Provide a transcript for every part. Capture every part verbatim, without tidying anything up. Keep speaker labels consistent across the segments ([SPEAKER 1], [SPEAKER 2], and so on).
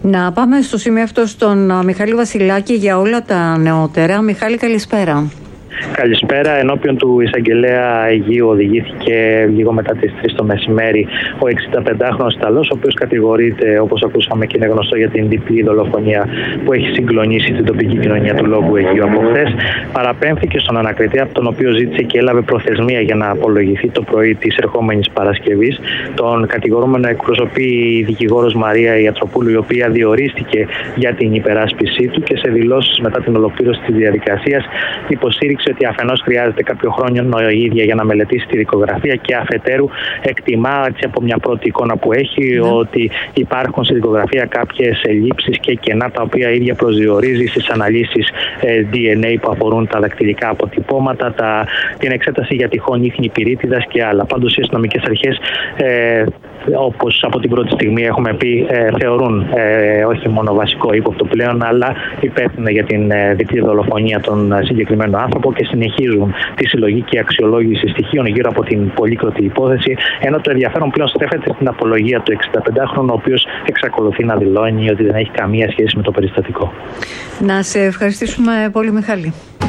[SPEAKER 1] Να πάμε στο σημείο αυτό στον Μιχάλη Βασιλάκη για όλα τα νεότερα. Μιχάλη, καλησπέρα.
[SPEAKER 2] Καλησπέρα. Ενώπιον του εισαγγελέα Αιγείου οδηγήθηκε λίγο μετά τις τρεις το μεσημέρι ο εξηνταπεντάχρονος Ιταλός, ο οποίος κατηγορείται, όπως ακούσαμε και είναι γνωστό, για την διπλή δολοφονία που έχει συγκλονίσει την τοπική κοινωνία του Λόγου Αιγείου από χθες. Παραπέμφθηκε στον ανακριτή, από τον οποίο ζήτησε και έλαβε προθεσμία για να απολογηθεί το πρωί της ερχόμενης Παρασκευής. Τον κατηγορούμενο εκπροσωπεί η δικηγόρος Μαρία Ιατροπούλου, η οποία διορίστηκε για την υπεράσπιση του και σε δηλώσεις μετά την ολοκλήρωση της διαδικασίας υποστήριξε ότι αφενός χρειάζεται κάποιο χρόνο η ίδια για να μελετήσει τη δικογραφία και αφετέρου εκτιμά έτσι, από μια πρώτη εικόνα που έχει mm. ότι υπάρχουν στη δικογραφία κάποιες ελλείψεις και κενά τα οποία η ίδια προσδιορίζει στις αναλύσεις ε, ντι εν έι που αφορούν τα δακτυλικά αποτυπώματα, τα, την εξέταση για τυχόν ίχνη πυρίτιδας και άλλα. Πάντως οι αστυνομικές αρχές, ε, όπως από την πρώτη στιγμή έχουμε πει, ε, θεωρούν ε, όχι μόνο βασικό ύποπτο πλέον, αλλά υπεύθυνο για την ε, διπλή δολοφονία των συγκεκριμένων άνθρωπων και συνεχίζουν τη συλλογή και αξιολόγηση στοιχείων γύρω από την πολύκροτη υπόθεση. Ενώ το ενδιαφέρον πλέον στρέφεται στην απολογία του εξηνταπεντάχρονου, ο οποίος εξακολουθεί να δηλώνει ότι δεν έχει καμία σχέση με το περιστατικό.
[SPEAKER 1] Να σε ευχαριστήσουμε πολύ, Μιχάλη.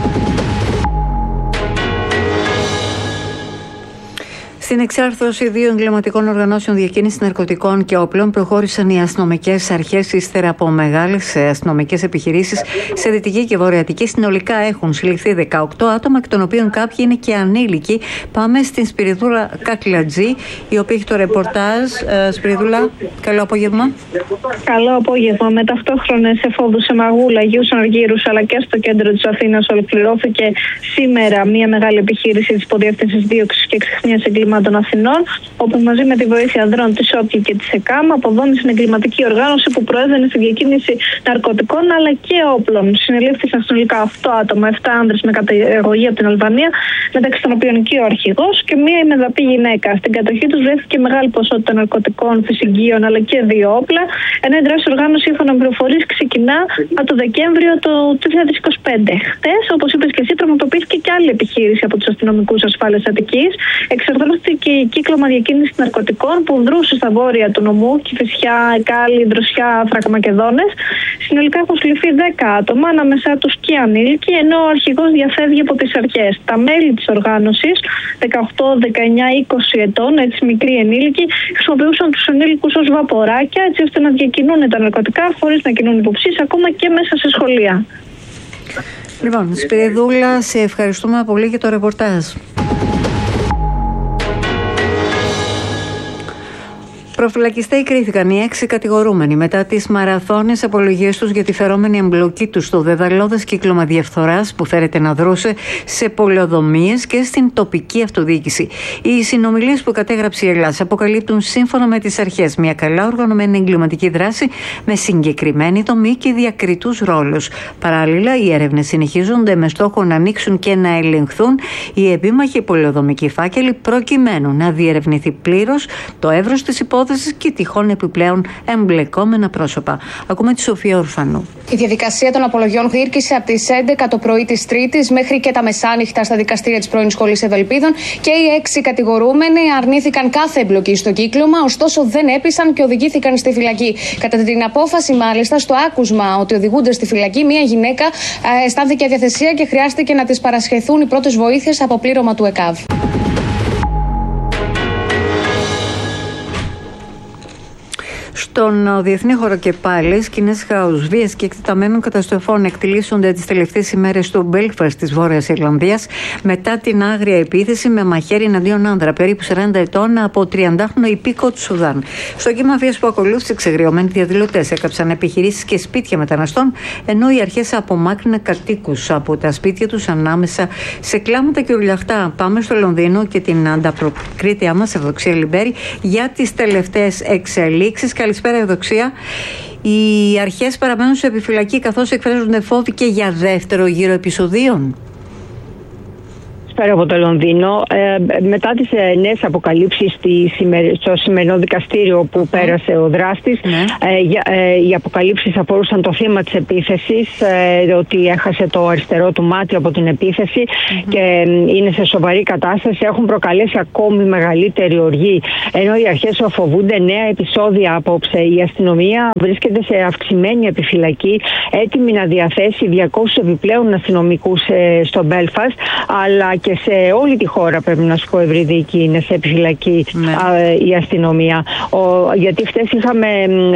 [SPEAKER 1] Στην εξάρθρωση δύο εγκληματικών οργανώσεων διακίνησης ναρκωτικών και όπλων προχώρησαν οι αστυνομικές αρχές ύστερα από μεγάλες αστυνομικές επιχειρήσεις σε Δυτική και Βορειοαττική. Συνολικά έχουν συλληφθεί δεκαοκτώ άτομα, εκ των οποίων κάποιοι είναι και ανήλικοι. Πάμε στην Σπυριδούλα Κακλατζή, η οποία έχει το ρεπορτάζ. Σπυριδούλα, καλό απόγευμα.
[SPEAKER 3] Καλό απόγευμα. Με ταυτόχρονες εφόδους σε Μαγούλα, Αγίους Αργύρους αλλά και στο κέντρο της Αθήνας ολοκληρώθηκε σήμερα μια μεγάλη επιχείρηση της Υποδιεύθυνσης Δίωξης και Ξεχνίας Εγκλημάτων των Αθηνών, όπου μαζί με τη βοήθεια ανδρών της ΟΚΙ και της ΕΚΑΜ αποδόμησαν εγκληματική οργάνωση που προέβαινε στην διακίνηση ναρκωτικών αλλά και όπλων. Συνελήφθησαν συνολικά οκτώ άτομα, επτά άνδρες με καταγωγή από την Αλβανία, μεταξύ των οποίων και ο αρχηγός και μία ημεδαπή γυναίκα. Στην κατοχή τους βρέθηκε μεγάλη ποσότητα ναρκωτικών, φυσικίων αλλά και δύο όπλα, ενώ η δράση οργάνωση, σύμφωνα με πληροφορίες, ξεκινά από το Δεκέμβριο του δύο χιλιάδες είκοσι πέντε. Χτες, όπως είπες και εσύ, πραγματοποιήθηκε και άλλη επιχείρηση από τους αστυνομικούς ασφάλειας Αττικής. Εξαρτώθηκε η κύκλωμα διακίνηση ναρκωτικών που δρούσε στα βόρεια του νομού, Κηφισιά, Εκάλη, Δροσιά, Θρακομακεδόνες. Συνολικά έχουν συλληφθεί δέκα άτομα, ανάμεσά τους και ανήλικοι, ενώ ο αρχηγός διαφεύγει από τις αρχές. Τα μέλη της οργάνωσης, δεκαοκτώ, δεκαεννιά, είκοσι ετών, έτσι μικροί ενήλικοι, χρησιμοποιούσαν τους ενήλικους ως βαποράκια, έτσι ώστε να διακινούν τα ναρκωτικά χωρίς να κινούν υποψίες, ακόμα και μέσα σε σχολεία.
[SPEAKER 1] Λοιπόν, Σπυριδούλα, σε ευχαριστούμε πολύ για το ρεπορτάζ. Προφυλακιστέοι κρίθηκαν οι έξι κατηγορούμενοι μετά τις μαραθώνιες απολογίες τους για τη φερόμενη εμπλοκή τους στο δεδαλώδες κύκλωμα διαφθοράς που φέρεται να δρούσε σε πολεοδομίες και στην τοπική αυτοδιοίκηση. Οι συνομιλίες που κατέγραψε η Ελλάδα αποκαλύπτουν, σύμφωνα με τις αρχές, μια καλά οργανωμένη εγκληματική δράση με συγκεκριμένη δομή και διακριτούς ρόλους. Παράλληλα, οι έρευνες συνεχίζονται με στόχο να ανοίξουν και να ελεγχθούν οι επίμαχοι πολεοδομικοί φάκελοι, προκειμένου να διερευνηθεί πλήρως το εύρος της υπόθεσης και τυχόν επιπλέον εμπλεκόμενα πρόσωπα. Ακούμε τη Σοφία Ορφανού.
[SPEAKER 4] Η διαδικασία των απολογιών διήρκησε από τις έντεκα το πρωί της Τρίτης μέχρι και τα μεσάνυχτα στα δικαστήρια της πρώην Σχολής Ευελπίδων και οι έξι κατηγορούμενοι αρνήθηκαν κάθε εμπλοκή στο κύκλωμα, ωστόσο δεν έπεισαν και οδηγήθηκαν στη φυλακή. Κατά την απόφαση, μάλιστα, στο άκουσμα ότι οδηγούνται στη φυλακή, μια γυναίκα αισθάνθηκε αδιαθεσία και χρειάστηκε να της παρασχεθούν οι πρώτες βοήθειες από πλήρωμα του ΕΚΑΒ.
[SPEAKER 1] Στον διεθνή χώρο και πάλι, σκηνές χάους, βίας και εκτεταμένων καταστροφών εκτελήσονται τις τελευταίες ημέρες στο Μπέλφαστ της Βόρειας Ιρλανδίας μετά την άγρια επίθεση με μαχαίρι εναντίον άνδρα, περίπου σαράντα ετών, από τριαντάχρονο υπήκο του Σουδάν. Στο κύμα βίας που ακολούθησε, ξεγριωμένοι διαδηλωτές έκαψαν επιχειρήσεις και σπίτια μεταναστών, ενώ οι αρχές απομάκρυναν κατοίκους από τα σπίτια τους ανάμεσα σε κλάματα και ουρλιαχτά. Πάμε στο Λονδίνο και την ανταποκρίτριά μας, Ευδοξία Λιμπέρη, για τις τελευταίες εξελίξεις. Καλησπέρα, Ευδοξία. Οι αρχές παραμένουν σε επιφυλακή καθώς εκφράζονται φόβοι και για δεύτερο γύρο επεισοδίων.
[SPEAKER 5] Καλησπέρα από το Λονδίνο. Ε, μετά τις ε, νέες αποκαλύψεις στο σημερινό δικαστήριο που mm. πέρασε ο δράστης, mm. ε, για, ε, οι αποκαλύψεις αφορούσαν το θύμα της επίθεσης, ε, ότι έχασε το αριστερό του μάτι από την επίθεση mm-hmm. και ε, είναι σε σοβαρή κατάσταση. Έχουν προκαλέσει ακόμη μεγαλύτερη οργή. Ενώ οι αρχές φοβούνται νέα επεισόδια απόψε. Η αστυνομία βρίσκεται σε αυξημένη επιφυλακή, έτοιμη να διαθέσει διακόσιους επιπλέον αστυνομικούς ε, στο Μπέλφαστ, αλλά και σε όλη τη χώρα, πρέπει να σου πω, Ευρυδίκη, είναι σε επιφυλακή ναι. α, η αστυνομία. Ο, γιατί χτες είχαμε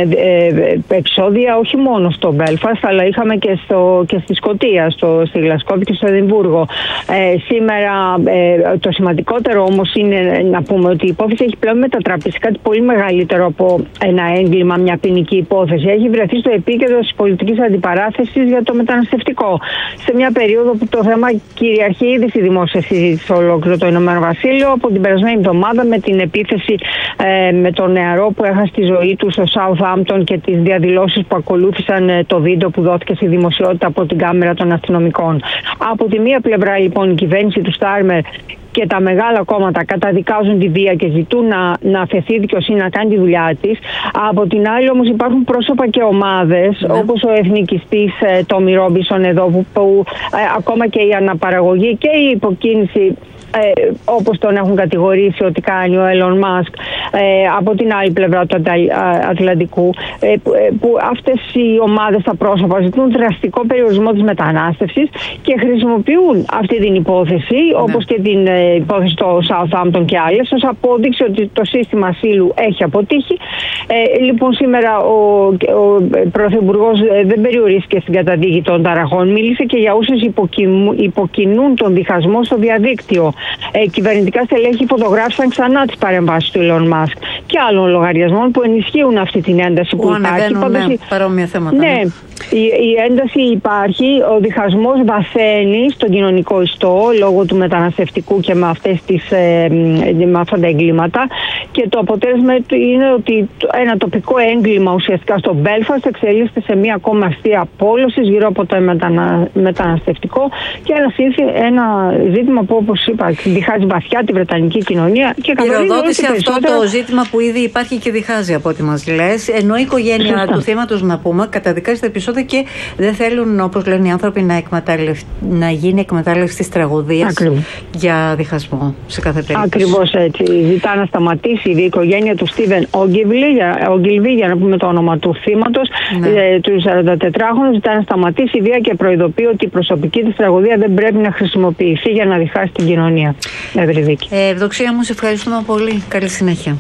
[SPEAKER 5] ε, επεισόδια όχι μόνο στο Μπέλφαστ, αλλά είχαμε και, στο, και στη Σκωτία, στο, στη Γλασκόβη και στο Εδιμβούργο. Ε, σήμερα ε, το σημαντικότερο όμως είναι να πούμε ότι η υπόθεση έχει πλέον μετατραπεί σε κάτι πολύ μεγαλύτερο από ένα έγκλημα, μια ποινική υπόθεση. Έχει βρεθεί στο επίκεντρο της πολιτικής αντιπαράθεσης για το μεταναστευτικό. Σε μια περίοδο που το θέμα κυριαρχεί ήδη στη δημόσια συζήτηση σε ολόκληρο το Ηνωμένο Βασίλειο, από την περασμένη εβδομάδα με την επίθεση ε, με τον νεαρό που έχασε τη ζωή του στο Southampton και τις διαδηλώσεις που ακολούθησαν ε, το βίντεο που δόθηκε στη δημοσιότητα από την κάμερα των αστυνομικών. Από τη μία πλευρά λοιπόν η κυβέρνηση του Στάρμερ και τα μεγάλα κόμματα καταδικάζουν τη βία και ζητούν να, να αφαιθεί η δικαιοσύνη να κάνει τη δουλειά της. Από την άλλη όμως υπάρχουν πρόσωπα και ομάδες ναι. όπως ο εθνικιστής ε, Τόμι Ρόμπινσον εδώ που, που ε, ακόμα και η αναπαραγωγή και η υποκίνηση Ε, όπως τον έχουν κατηγορήσει ότι κάνει ο Elon Musk ε, από την άλλη πλευρά του Ατλαντικού ε, που, ε, που αυτές οι ομάδες, τα πρόσωπα ζητούν δραστικό περιορισμό της μετανάστευσης και χρησιμοποιούν αυτή την υπόθεση ναι. όπως και την ε, υπόθεση στο Southampton και άλλες ως απόδειξη ότι το σύστημα ασύλου έχει αποτύχει. Ε, λοιπόν σήμερα ο, ο Πρωθυπουργός ε, δεν περιορίστηκε στην καταδίκη των ταραχών, μίλησε και για όσους υποκινούν τον διχασμό στο διαδίκτυο. Ε, κυβερνητικά στελέχη φωτογράφησαν ξανά τις παρεμβάσεις του Elon Musk και άλλων λογαριασμών που ενισχύουν αυτή την ένταση που, που υπάρχει.
[SPEAKER 1] Πάντως, ναι, παρόμοια θέματα.
[SPEAKER 5] Ναι, ναι. Η, η ένταση υπάρχει, ο διχασμός βαθαίνει στον κοινωνικό ιστό λόγω του μεταναστευτικού και με, αυτές τις, ε, με αυτά τα εγκλήματα και το αποτέλεσμα είναι ότι ένα τοπικό έγκλημα ουσιαστικά στο Belfast εξελίσσεται σε μια ακόμα αστεία πόλωση γύρω από το μετανα, μεταναστευτικό και ένα, ένα ζήτημα που όπως είπα διχάζει βαθιά τη βρετανική κοινωνία και
[SPEAKER 1] πυροδότησε αυτό το ζήτημα που ήδη υπάρχει και διχάζει από ό,τι μας λες, ενώ η οικογένεια Σωστά. του θύματος να πούμε καταδικάζει τα επεισόδια και δεν θέλουν, όπως λένε οι άνθρωποι, να, να γίνει εκμετάλλευση της τραγωδίας για διχασμό σε κάθε περίπτωση.
[SPEAKER 5] Ακριβώς έτσι. Ζητά να σταματήσει η οικογένεια του Στίβεν Όγκιλβι, για να πούμε το όνομα του θύματος, ναι. ε, του σαραντατετράχρονου, ζητά να σταματήσει η βία και προειδοποιεί ότι η προσωπική της τραγωδία δεν πρέπει να χρησιμοποιηθεί για να διχάσει την κοινωνία.
[SPEAKER 1] Ε, Ευδοξία μου, σε ευχαριστούμε πολύ. Καλή συνέχεια.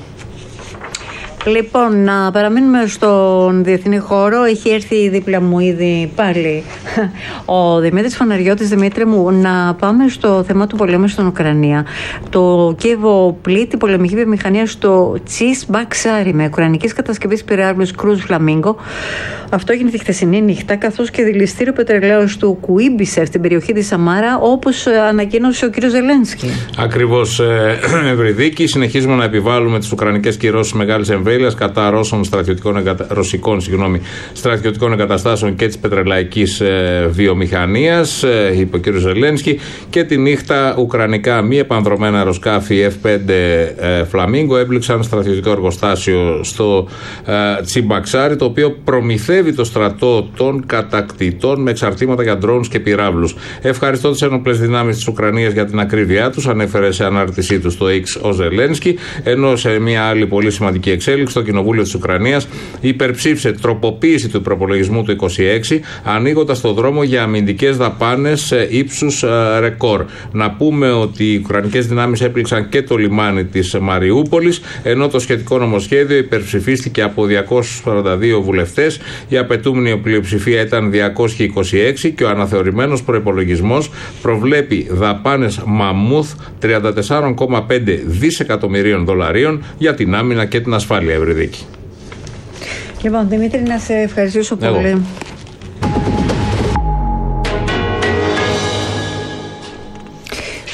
[SPEAKER 1] Λοιπόν, να παραμείνουμε στον διεθνή χώρο. Έχει έρθει δίπλα μου ήδη πάλι ο Δημήτρης Φαναριώτης. Δημήτρη μου, να πάμε στο θέμα του πολέμου στην Ουκρανία. Το Κίεβο πλήττει πολεμική βιομηχανία στο Τσιμπαξάρι με ουκρανικής κατασκευής πυράβλους Cruise Flamingo. Αυτό έγινε τη χθεσινή νύχτα, καθώς και δηληστήριο πετρελαίου του Κουίμπισερ στην περιοχή της Σαμάρα, όπως ανακοίνωσε ο κ. Ζελένσκι.
[SPEAKER 6] Ακριβώς, Ευρυδίκη. Συνεχίζουμε να επιβάλλουμε τις ουκρανικές κυρώσεις μεγάλης εμβέλειας κατά Ρώσων στρατιωτικών εγκα... ρωσικών συγγνώμη, στρατιωτικών εγκαταστάσεων και της πετρελαϊκής ε, βιομηχανίας, ε, είπε ο κ. Ζελένσκι. Και τη νύχτα ουκρανικά μη επανδρομένα αεροσκάφη εφ πέντε ε, Flamingo έπληξαν στρατιωτικό εργοστάσιο στο ε, Τσιμπαξάρι, το οποίο προμηθεύει το στρατό των κατακτητών με εξαρτήματα για ντρόουνς και πυράβλους. Ευχαριστώ τις ένοπλες δυνάμεις της Ουκρανίας για την ακρίβειά τους, ανέφερε σε ανάρτησή του στο X ο Ζελένσκι, ενώ σε μια άλλη πολύ σημαντική εξέλιξη, το Κοινοβούλιο της Ουκρανίας υπερψήφισε τροποποίηση του προπολογισμού του είκοσι έξι, ανοίγοντας το δρόμο για αμυντικές δαπάνες ύψους ρεκόρ. Να πούμε ότι οι ουκρανικές δυνάμεις έπληξαν και το λιμάνι της Μαριούπολης, ενώ το σχετικό νομοσχέδιο υπερψηφίστηκε από διακόσιους σαράντα δύο βουλευτές. Η απαιτούμενη πλειοψηφία ήταν διακόσιοι είκοσι έξι και ο αναθεωρημένος προϋπολογισμός προβλέπει δαπάνες μαμούθ τριάντα τέσσερα κόμμα πέντε δισεκατομμυρίων δολαρίων για την άμυνα και την ασφάλεια, Ευρυδίκη.
[SPEAKER 1] Λοιπόν, Δημήτρη, να σε ευχαριστήσω πολύ. Εγώ.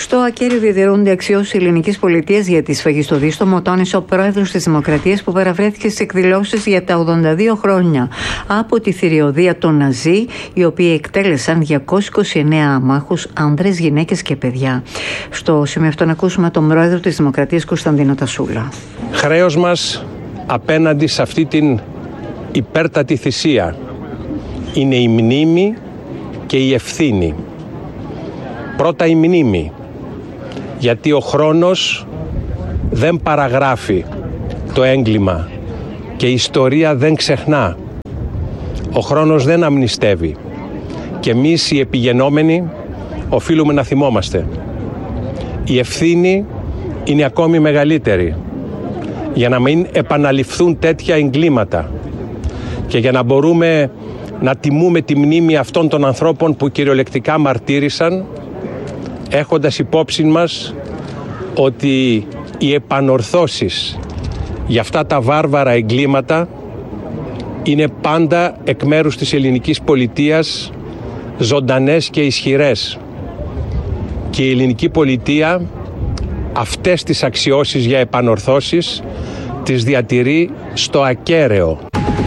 [SPEAKER 1] Στο ακέραιο διατηρούνται αξιώσεις ελληνικής πολιτείας για τη σφαγή στο Δίστομο, τόνισε ο πρόεδρος της Δημοκρατίας που παραβρέθηκε στις εκδηλώσεις για τα ογδόντα δύο χρόνια από τη θηριωδία των Ναζί, οι οποίοι εκτέλεσαν διακόσιους είκοσι εννέα αμάχους, άνδρες, γυναίκες και παιδιά. Στο σημείο αυτό να ακούσουμε τον πρόεδρο της Δημοκρατίας, Κωνσταντίνο Τασούλα.
[SPEAKER 7] Χρέος μας απέναντι σε αυτή την υπέρτατη θυσία είναι η μνήμη και η ευθύνη. Πρώτα η μνήμη, γιατί ο χρόνος δεν παραγράφει το έγκλημα και η ιστορία δεν ξεχνά. Ο χρόνος δεν αμνηστεύει και εμείς οι επιγενόμενοι οφείλουμε να θυμόμαστε. Η ευθύνη είναι ακόμη μεγαλύτερη για να μην επαναληφθούν τέτοια εγκλήματα και για να μπορούμε να τιμούμε τη μνήμη αυτών των ανθρώπων που κυριολεκτικά μαρτύρησαν, έχοντας υπόψη μας ότι οι επανορθώσεις για αυτά τα βάρβαρα εγκλήματα είναι πάντα εκ μέρους της ελληνικής πολιτείας ζωντανές και ισχυρές. Και η ελληνική πολιτεία αυτές τις αξιώσεις για επανορθώσεις τις διατηρεί στο ακέραιο.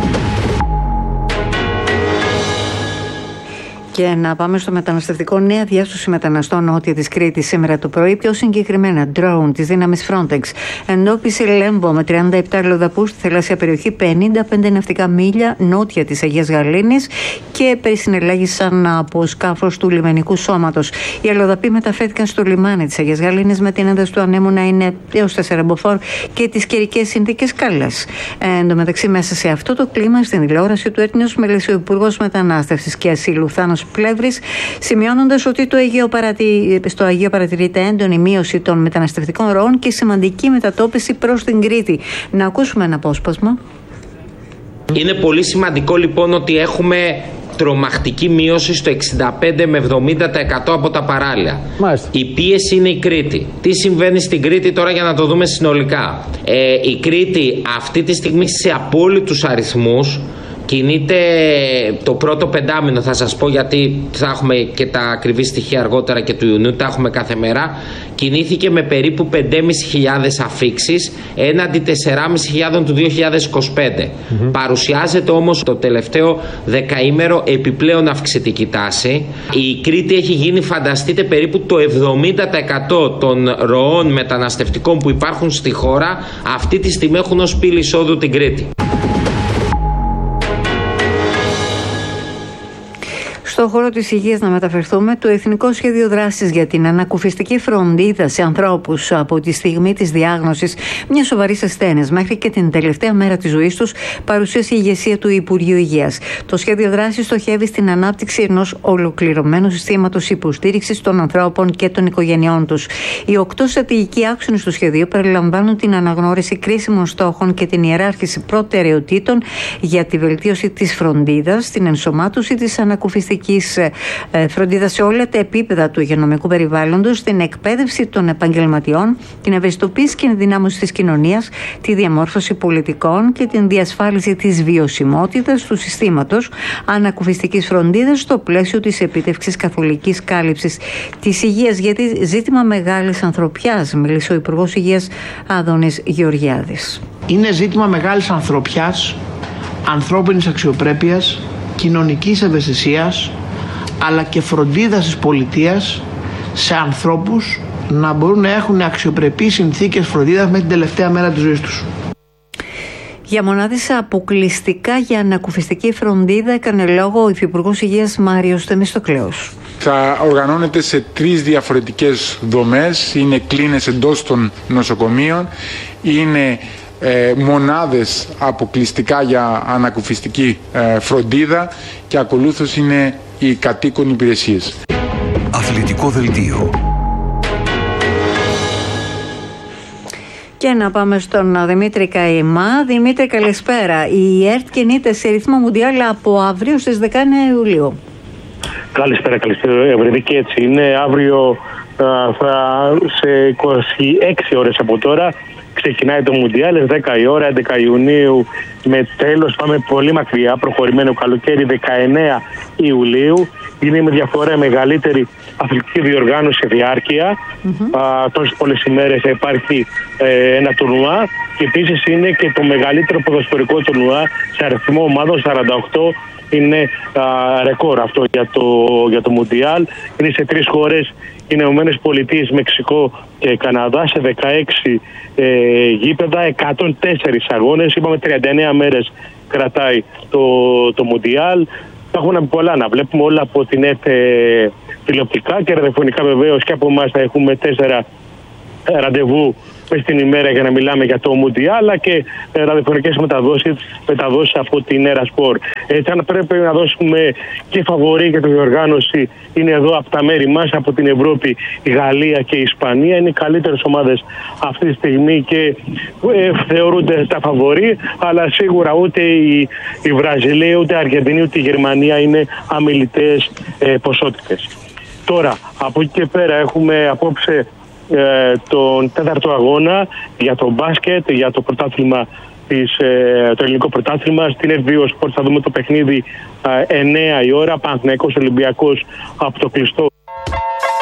[SPEAKER 1] Και να πάμε στο μεταναστευτικό. Νέα διάσωση μεταναστών νότια της Κρήτης σήμερα το πρωί. Πιο συγκεκριμένα, drone της δύναμης Frontex εντόπισε Λέμβο με τριάντα επτά αλλοδαπούς στη θαλάσσια περιοχή πενήντα πέντε ναυτικά μίλια νότια της Αγίας Γαλήνης και περισυνελέγησαν από σκάφος του λιμενικού σώματος. Οι αλλοδαποί μεταφέρθηκαν στο λιμάνι της Αγίας Γαλήνης με την ένταση του ανέμου να είναι έως τέσσερα μποφόρ και τις καιρικές συνθήκες καλές. Εν τω μεταξύ, μέσα σε αυτό το κλίμα, στην τηλεόραση του Έρτνιος μίλησε ο Υπουργός Μετανάστευσης και Ασύλου Θάνος Πλεύρης, σημειώνοντας ότι το Αιγαίο παρατη... στο Αιγαίο παρατηρείται έντονη μείωση των μεταναστευτικών ροών και σημαντική μετατόπιση προς την Κρήτη. Να ακούσουμε ένα απόσπασμα.
[SPEAKER 8] Είναι πολύ σημαντικό λοιπόν ότι έχουμε τρομακτική μείωση στο εξήντα πέντε με εβδομήντα τοις εκατό από τα παράλια. Μάλιστα. Η πίεση είναι η Κρήτη. Τι συμβαίνει στην Κρήτη τώρα για να το δούμε συνολικά. Ε, η Κρήτη αυτή τη στιγμή σε απόλυτους αριθμούς κινείται το πρώτο πεντάμινο, θα σας πω γιατί θα έχουμε και τα ακριβή στοιχεία αργότερα και του Ιουνίου, τα έχουμε κάθε μέρα. Κινήθηκε με περίπου πέντε χιλιάδες πεντακόσιες αφίξεις έναντι τέσσερις χιλιάδες πεντακόσιες του δύο χιλιάδες είκοσι πέντε. Mm-hmm. Παρουσιάζεται όμως το τελευταίο δεκαήμερο επιπλέον αυξητική τάση. Η Κρήτη έχει γίνει, φανταστείτε, περίπου το εβδομήντα τοις εκατό των ροών μεταναστευτικών που υπάρχουν στη χώρα αυτή τη στιγμή έχουν ως πύλη εισόδου την Κρήτη.
[SPEAKER 1] Στο χώρο της υγείας να μεταφερθούμε, το Εθνικό Σχέδιο Δράσης για την ανακουφιστική φροντίδα σε ανθρώπους από τη στιγμή της διάγνωσης μιας σοβαρής ασθένειας μέχρι και την τελευταία μέρα της ζωής τους παρουσίασε η ηγεσία του Υπουργείου Υγείας. Το σχέδιο δράσης στοχεύει στην ανάπτυξη ενός ολοκληρωμένου συστήματος υποστήριξης των ανθρώπων και των οικογενειών τους. Οι οκτώ στρατηγικοί άξονες του σχεδίου περιλαμβάνουν την αναγνώριση κρίσιμων στόχων και την ιεράρχηση προτεραιοτήτων για τη βελτίωση της φροντίδας, την ενσωμάτωση της ανακουφιστικής φροντίδα σε όλα τα επίπεδα του υγειονομικού περιβάλλοντος, την εκπαίδευση των επαγγελματιών, την ευαισθητοποίηση και ενδυνάμωση της κοινωνίας, τη διαμόρφωση πολιτικών και την διασφάλιση της βιωσιμότητας του συστήματος ανακουφιστικής φροντίδας στο πλαίσιο της επίτευξης καθολικής κάλυψης της υγείας. Γιατί ζήτημα μεγάλης ανθρωπιάς, μίλησε ο Υπουργός Υγείας Άδωνης Γεωργιάδης.
[SPEAKER 9] Είναι ζήτημα μεγάλης ανθρωπιάς, ανθρώπινης αξιοπρέπειας, κοινωνικής ευαισθησίας, αλλά και φροντίδας της πολιτείας σε ανθρώπους να μπορούν να έχουν αξιοπρεπείς συνθήκες φροντίδας μέχρι την τελευταία μέρα της ζωής τους.
[SPEAKER 1] Για μονάδες αποκλειστικά για ανακουφιστική φροντίδα έκανε λόγο ο Υφυπουργός Υγείας Μάριος Θεμιστοκλέος.
[SPEAKER 10] Θα οργανώνεται σε τρεις διαφορετικές δομές. Είναι κλίνες εντός των νοσοκομείων, είναι Ε, μονάδες αποκλειστικά για ανακουφιστική ε, φροντίδα και ακολούθως είναι οι κατοίκων υπηρεσίες.
[SPEAKER 11] Αθλητικό δελτίο.
[SPEAKER 1] Και να πάμε στον Δημήτρη Καημά. Δημήτρη, καλησπέρα. Η ΕΡΤ κινείται σε ρυθμό Μουντιάλ από αύριο στις δεκαεννέα Ιουλίου.
[SPEAKER 12] Καλησπέρα, καλησπέρα Ευρεδίκη. Έτσι είναι. Αύριο α, θα, σε είκοσι έξι ώρες από τώρα ξεκινάει το Μουντιάλ, δέκα η ώρα, έντεκα Ιουνίου, με τέλος πάμε πολύ μακριά, προχωρημένο καλοκαίρι, δεκαεννέα Ιουλίου. είναι με διαφορά μεγαλύτερη αθλητική διοργάνωση σε διάρκεια. Mm-hmm. Τόσες πολλές ημέρες θα υπάρχει ε, ένα τουρνουά και επίσης είναι και το μεγαλύτερο ποδοσφαιρικό τουρνουά σε αριθμό ομάδων σαράντα οκτώ. Είναι α, ρεκόρ αυτό για το, για το Μουντιάλ. Είναι σε τρεις χώρες, είναι Ηνωμένες Πολιτείες, Μεξικό και Καναδά, σε δεκαέξι ε, γήπεδα, εκατόν τέσσερις αγώνες. Είπαμε τριάντα εννέα μέρες κρατάει το, το Μουντιάλ. Έχουν πολλά να βλέπουμε, όλα από την ΕΤ ε, τηλεοπτικά και ραδιοφωνικά βεβαίως, και από εμάς θα έχουμε τέσσερα ραντεβού μες την ημέρα για να μιλάμε για το Μουντιάλ, αλλά και ε, ραδιοφωνικές μεταδόσεις, μεταδόσεις από την Έρα Σπορ. Έτσι, αν πρέπει να δώσουμε και φαβορί για τη διοργάνωση, είναι εδώ από τα μέρη μας, από την Ευρώπη, η Γαλλία και η Ισπανία. Είναι οι καλύτερες ομάδες αυτή τη στιγμή και ε, θεωρούνται τα φαβορί, αλλά σίγουρα ούτε η, η Βραζιλία, ούτε η Αργεντινή, ούτε η Γερμανία είναι αμιλητές ε, ποσότητες. Τώρα, από εκεί και πέρα έχουμε απόψε Ε, τον τέταρτο αγώνα για το μπάσκετ, για το πρωτάθλημα της, ε, το ελληνικό πρωτάθλημα. Στην εφ δύο Sport θα δούμε το παιχνίδι ε, εννέα η ώρα, Παναθηναϊκός Ολυμπιακός από το κλειστό